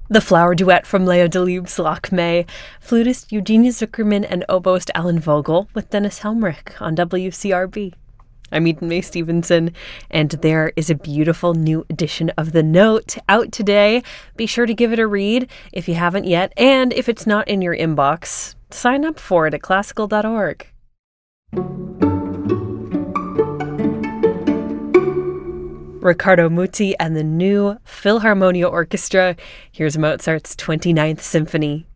The Flower Duet from Leo Delibes' Loch May, flutist Eugenia Zuckerman and oboist Alan Vogel with Dennis Helmrich on WCRB. I'm Eden May Stevenson, and there is a beautiful new edition of The Note out today. Be sure to give it a read if you haven't yet, and if it's not in your inbox, sign up for it at classical.org. Riccardo Muti and the new Philharmonia Orchestra. Here's Mozart's 29th Symphony.